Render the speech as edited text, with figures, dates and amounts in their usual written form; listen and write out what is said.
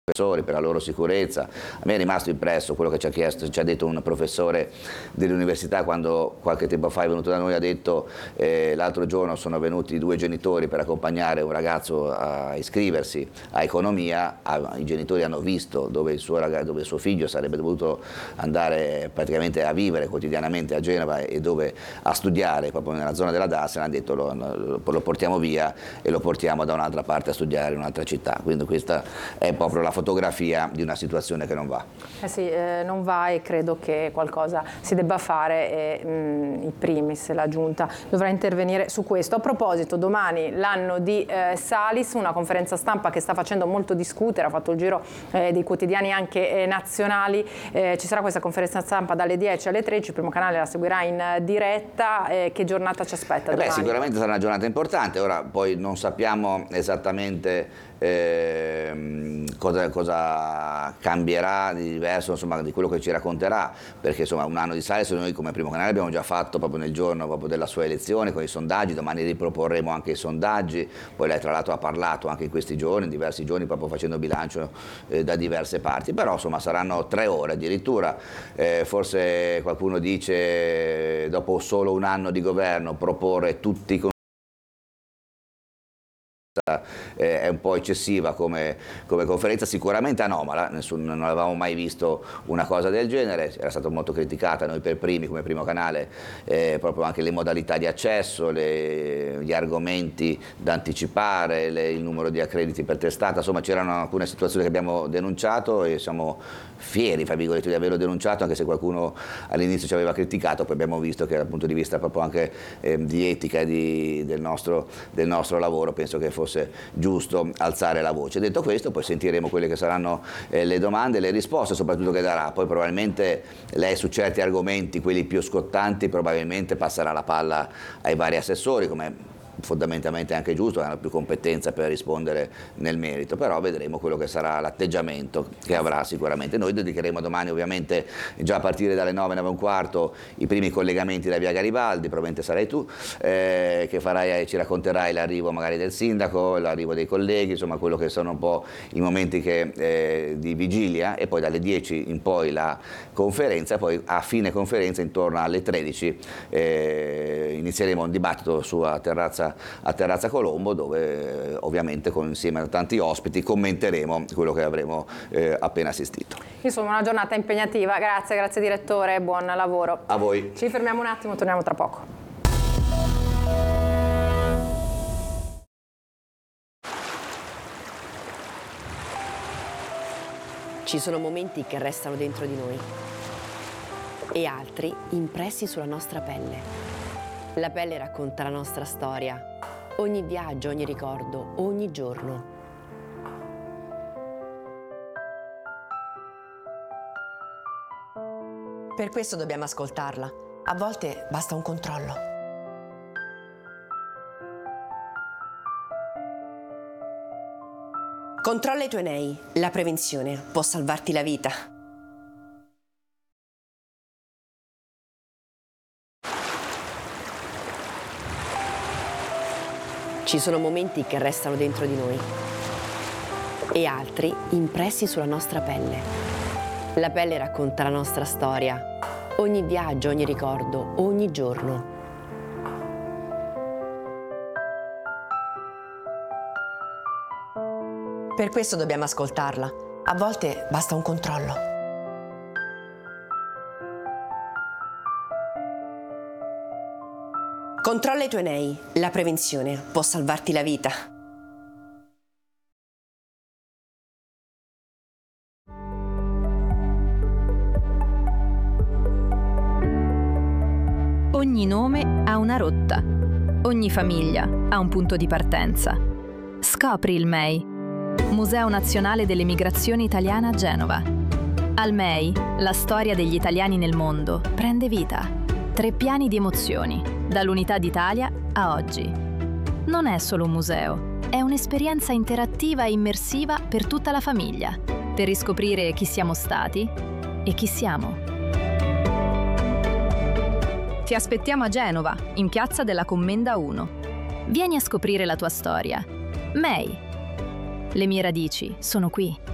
professori per la loro sicurezza. A me è rimasto impresso quello che ci ha detto un professore dell'università quando qualche tempo fa è venuto da noi, ha detto l'altro giorno sono venuti 2 genitori per accompagnare un ragazzo a iscriversi a economia, i genitori hanno visto dove il suo figlio sarebbe dovuto andare praticamente a vivere quotidianamente a Genova e dove a studiare proprio nella zona della DAS, e hanno detto lo portiamo via e lo portiamo da un'altra parte a studiare in un'altra città. Quindi questa è proprio la fotografia di una situazione che non va. Non va, e credo che qualcosa si debba fare e in primis la Giunta dovrà intervenire su questo. A proposito, domani l'anno di Salis, una conferenza stampa che sta facendo molto discutere, ha fatto il giro dei quotidiani anche nazionali. Ci sarà questa conferenza stampa dalle 10 alle 13, il Primo Canale la seguirà in diretta. Che giornata ci aspetta domani? Sicuramente sarà una giornata importante, ora poi non sappiamo esattamente cosa cambierà di diverso, insomma, di quello che ci racconterà, perché insomma un anno di Salis noi come Primo Canale abbiamo già fatto proprio nel giorno proprio della sua elezione con i sondaggi, domani riproporremo anche i sondaggi, poi lei tra l'altro ha parlato anche in questi giorni, in diversi giorni, proprio facendo bilancio da diverse parti, però insomma saranno 3 ore addirittura, forse qualcuno dice dopo solo un anno di governo proporre tutti i è un po' eccessiva come conferenza, sicuramente anomala, non avevamo mai visto una cosa del genere, era stata molto criticata noi per primi come Primo Canale, proprio anche le modalità di accesso, gli argomenti da anticipare, il numero di accrediti per testata, insomma c'erano alcune situazioni che abbiamo denunciato e siamo fieri, fra virgolette, di averlo denunciato, anche se qualcuno all'inizio ci aveva criticato, poi abbiamo visto che dal punto di vista proprio anche di etica e del nostro lavoro penso che fosse giusto alzare la voce. Detto questo, poi sentiremo quelle che saranno le domande e le risposte soprattutto che darà, poi probabilmente lei su certi argomenti, quelli più scottanti, probabilmente passerà la palla ai vari assessori, come fondamentalmente anche giusto, hanno più competenza per rispondere nel merito, però vedremo quello che sarà l'atteggiamento che avrà sicuramente. Noi dedicheremo domani ovviamente già a partire dalle 9:15 i primi collegamenti da via Garibaldi, probabilmente sarai tu che ci racconterai l'arrivo magari del sindaco, l'arrivo dei colleghi, insomma quello che sono un po' i momenti di vigilia, e poi dalle 10 in poi la conferenza, e poi a fine conferenza intorno alle 13 inizieremo un dibattito a Terrazza Colombo, dove ovviamente insieme a tanti ospiti commenteremo quello che avremo appena assistito. Insomma una giornata impegnativa, grazie direttore, buon lavoro. A voi. Ci fermiamo un attimo, torniamo tra poco. Ci sono momenti che restano dentro di noi e altri impressi sulla nostra pelle. La pelle racconta la nostra storia, ogni viaggio, ogni ricordo, ogni giorno. Per questo dobbiamo ascoltarla. A volte basta un controllo. Controlla i tuoi nei. La prevenzione può salvarti la vita. Ci sono momenti che restano dentro di noi e altri impressi sulla nostra pelle. La pelle racconta la nostra storia, ogni viaggio, ogni ricordo, ogni giorno. Per questo dobbiamo ascoltarla. A volte basta un controllo. Controlla i tuoi nei. La prevenzione può salvarti la vita. Ogni nome ha una rotta. Ogni famiglia ha un punto di partenza. Scopri il MEI, Museo Nazionale delle Migrazioni Italiane a Genova. Al MEI, la storia degli italiani nel mondo prende vita. 3 piani di emozioni, dall'Unità d'Italia a oggi. Non è solo un museo, è un'esperienza interattiva e immersiva per tutta la famiglia, per riscoprire chi siamo stati e chi siamo. Ti aspettiamo a Genova, in Piazza della Commenda 1. Vieni a scoprire la tua storia. MEI. Le mie radici sono qui.